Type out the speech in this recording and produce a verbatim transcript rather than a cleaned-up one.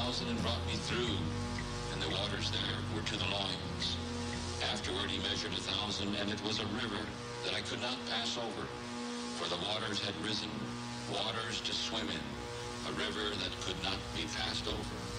thousand and brought me through, and the waters there were to the loins. Afterward he measured a thousand, and it was a river that I could not pass over, for the waters had risen, waters to swim in, a river that could not be passed over.